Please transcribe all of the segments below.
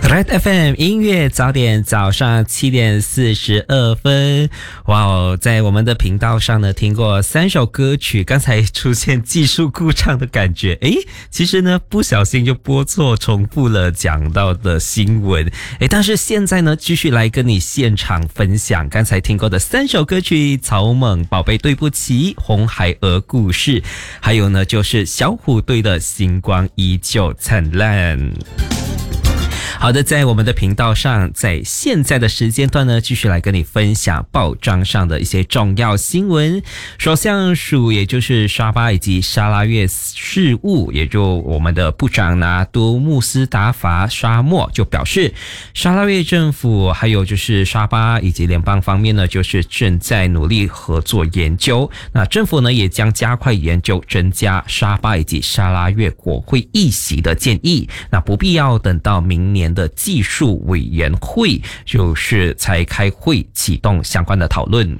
Thread FM 音乐早点，早上7点42分。哇哦，在我们的频道上呢，听过3首歌曲，刚才出现技术故障的感觉。其实呢，不小心就播错，重复了讲到的新闻。但是现在呢，继续来跟你现场分享刚才听过的3首歌曲：草蜢、宝贝对不起、红孩儿故事，还有呢就是小虎队的星光依旧灿烂。好的，在我们的频道上，在现在的时间段呢，继续来跟你分享报章上的一些重要新闻。首相署，也就是沙巴以及沙拉越事务，也就我们的部长拿督穆斯达法沙漠就表示，沙拉越政府还有就是沙巴以及联邦方面呢，就是正在努力合作研究。那政府呢，也将加快研究增加沙巴以及沙拉越国会议席的建议。那不必要等到明年的技术委员会就是才开会启动相关的讨论。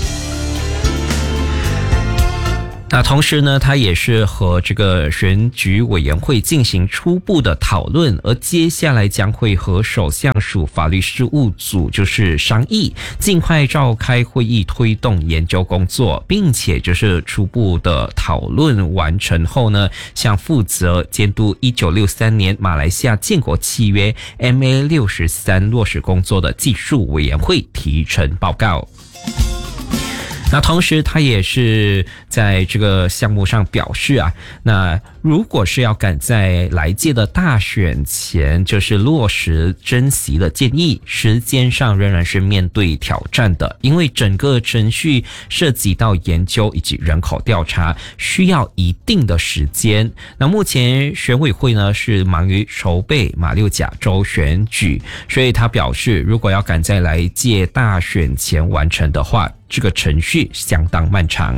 那同时呢，他也是和这个选举委员会进行初步的讨论，而接下来将会和首相署法律事务组就是商议，尽快召开会议推动研究工作，并且就是初步的讨论完成后呢，向负责监督1963年马来西亚建国契约 MA63 落实工作的技术委员会提呈报告。那同时他也是在这个项目上表示那如果是要赶在来届的大选前就是落实珍惜的建议，时间上仍然是面对挑战的，因为整个程序涉及到研究以及人口调查，需要一定的时间。那目前选委会呢是忙于筹备马六甲州选举，所以他表示，如果要赶在来届大选前完成的话，这个程序相当漫长。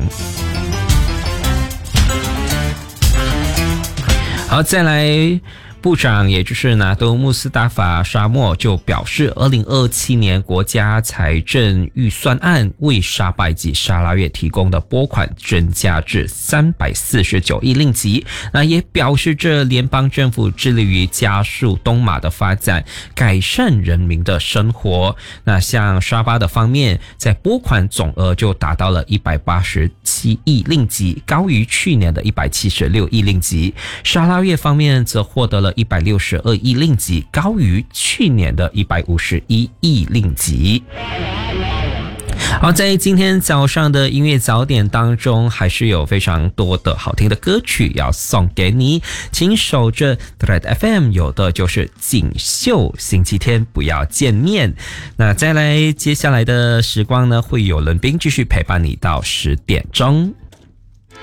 好，再来部长也就是拿督穆斯达法沙漠就表示，2027年国家财政预算案为沙巴以及沙拉越提供的拨款增加至349亿令吉。那也表示这联邦政府致力于加速东马的发展，改善人民的生活。那像沙巴的方面，在拨款总额就达到了187亿令吉，高于去年的176亿令吉。沙拉越方面则获得了162亿令吉，高于去年的151亿令吉。好，在今天早上的音乐早点当中，还是有非常多的好听的歌曲要送给你，请守着 Thread FM， 有的就是锦绣星期天不要见面。那再来接下来的时光呢，会有伦宾继续陪伴你到10点钟。